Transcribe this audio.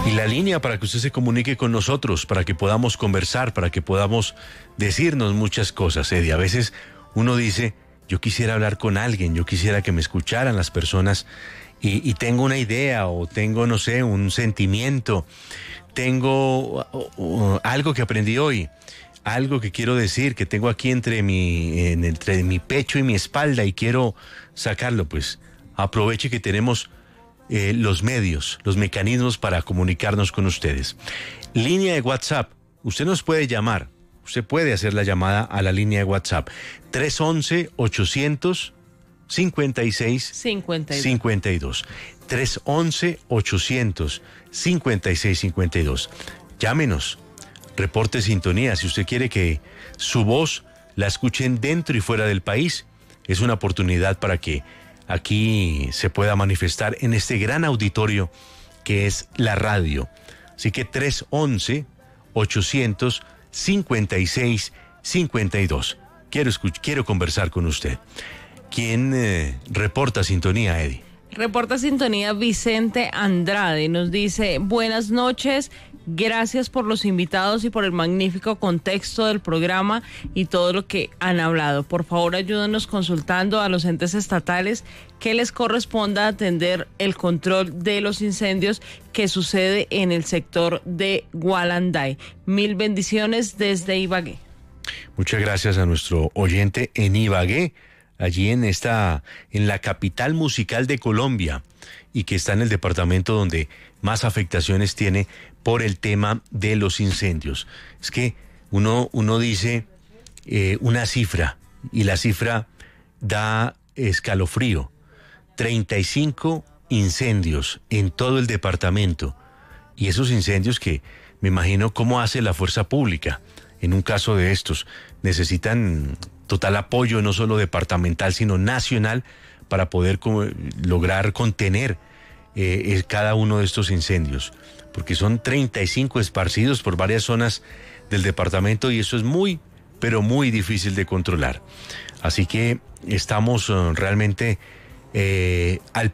Y la línea para que usted se comunique con nosotros, para que podamos conversar, para que podamos decirnos muchas cosas, Eddie. A veces uno dice, yo quisiera hablar con alguien, yo quisiera que me escucharan las personas y tengo una idea o tengo, no sé, un sentimiento, tengo algo que aprendí hoy, algo que quiero decir, que tengo aquí entre mi pecho y mi espalda y quiero sacarlo. Pues aproveche que tenemos los medios, los mecanismos para comunicarnos con ustedes. Línea de WhatsApp, usted nos puede llamar, usted puede hacer la llamada a la línea de WhatsApp 311-856-52. 311-856-52. Llámenos, reporte sintonía. Si usted quiere que su voz la escuchen dentro y fuera del país, es una oportunidad para que aquí se pueda manifestar en este gran auditorio que es la radio. Así que 311-856-52. Quiero conversar con usted. ¿Quién reporta sintonía, Eddie? Reporta sintonía Vicente Andrade. Nos dice, buenas noches, gracias por los invitados y por el magnífico contexto del programa y todo lo que han hablado. Por favor, ayúdenos consultando a los entes estatales que les corresponda atender el control de los incendios que sucede en el sector de Gualanday. Mil bendiciones desde Ibagué. Muchas gracias a nuestro oyente en Ibagué, allí en la capital musical de Colombia, y que está en el departamento donde más afectaciones tiene por el tema de los incendios. Es que uno dice una cifra, y la cifra da escalofrío. 35 incendios en todo el departamento, y esos incendios que me imagino cómo hace la fuerza pública. En un caso de estos, necesitan total apoyo, no solo departamental, sino nacional, para poder lograr contener cada uno de estos incendios. Porque son 35 esparcidos por varias zonas del departamento y eso es muy, pero muy difícil de controlar. Así que estamos realmente al